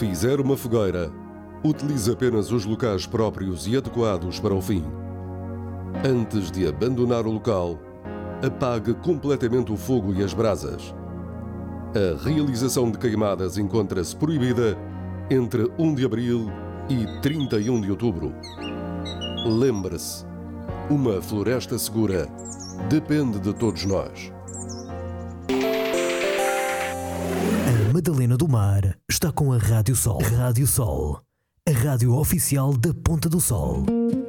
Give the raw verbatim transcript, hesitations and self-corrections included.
fizer uma fogueira, utilize apenas os locais próprios e adequados para o fim. Antes de abandonar o local, apague completamente o fogo e as brasas. A realização de queimadas encontra-se proibida entre primeiro de abril e trinta e um de outubro. Lembre-se, uma floresta segura depende de todos nós. A Madalena do Mar está com a Rádio Sol. Rádio Sol, a rádio oficial da Ponta do Sol.